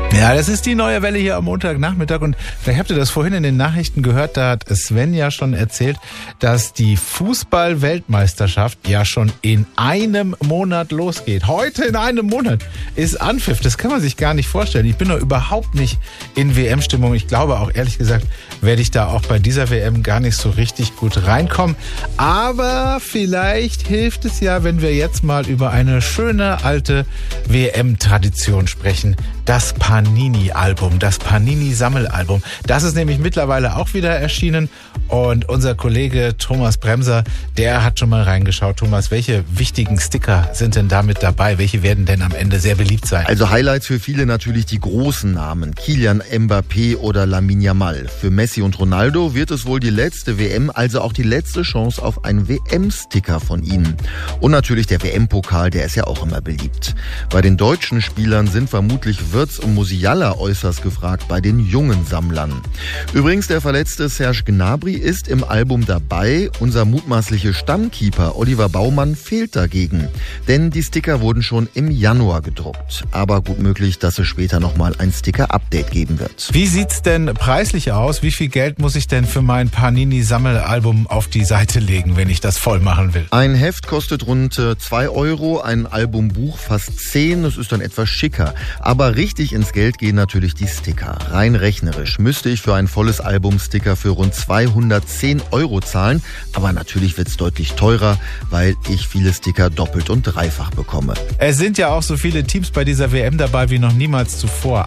Ja, das ist die neue Welle hier am Montagnachmittag und vielleicht habt ihr das vorhin in den Nachrichten gehört, da hat Sven ja schon erzählt, dass die Fußball-Weltmeisterschaft ja schon in einem Monat losgeht. Heute in einem Monat ist Anpfiff, das kann man sich gar nicht vorstellen. Ich bin doch überhaupt nicht in WM-Stimmung. Ich glaube auch, ehrlich gesagt, werde ich da auch bei dieser WM gar nicht so richtig gut reinkommen. Aber vielleicht hilft es ja, wenn wir jetzt mal über eine schöne alte WM-Tradition sprechen. Das Panini-Album, das Panini-Sammelalbum. Das ist nämlich mittlerweile auch wieder erschienen. Und unser Kollege Thomas Bremser, der hat schon mal reingeschaut. Thomas, welche wichtigen Sticker sind denn damit dabei? Welche werden denn am Ende sehr beliebt sein? Also Highlights für viele natürlich die großen Namen. Kylian Mbappé oder Lamine Yamal. Für Messi und Ronaldo wird es wohl die letzte WM, also auch die letzte Chance auf einen WM-Sticker von ihnen. Und natürlich der WM-Pokal, der ist ja auch immer beliebt. Bei den deutschen Spielern sind vermutlich Wirtz und Musiala äußerst gefragt, bei den jungen Sammlern. Übrigens, der verletzte Serge Gnabry ist im Album dabei. Unser mutmaßlicher Stammkeeper Oliver Baumann fehlt dagegen. Denn die Sticker wurden schon im Januar gedruckt. Aber gut möglich, dass es später nochmal ein Sticker-Update geben wird. Wie sieht's denn preislich aus? Wie viel Geld muss ich denn für mein Panini-Sammelalbum auf die Seite legen, wenn ich das voll machen will? Ein Heft kostet rund 2 €, ein Albumbuch fast 10. Das ist dann etwas schicker. Aber richtig ins Geld gehen natürlich die Sticker. Rein rechnerisch müsste ich für ein volles Album Sticker für rund 210 € zahlen. Aber natürlich wird es deutlich teurer, weil ich viele Sticker doppelt und dreifach bekomme. Es sind ja auch so viele Teams bei dieser WM dabei wie noch niemals zuvor.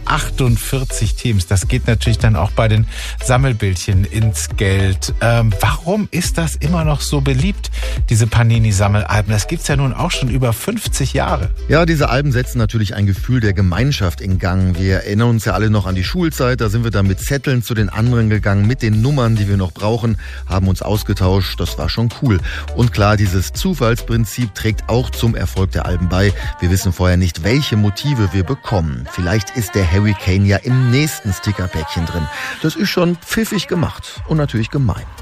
48 Teams. Das geht natürlich dann auch bei den Sammelbildchen ins Geld. Warum ist das immer noch so beliebt, diese Panini-Sammelalben? Das gibt's ja nun auch schon über 50 Jahre. Ja, diese Alben setzen natürlich ein Gefühl der Gemeinschaft in Gang. Wir erinnern uns ja alle noch an die Schulzeit. Da sind wir dann mit Zetteln zu den anderen gegangen, mit den Nummern, die wir noch brauchen, haben uns ausgetauscht. Das war schon cool. Und klar, dieses Zufallsprinzip trägt auch zum Erfolg der Alben bei. Wir wissen vorher nicht, welche Motive wir bekommen. Vielleicht ist der Harry Kane ja im nächsten Stickerpäckchen drin. Das ist schon pfiffig gemacht und natürlich gemein.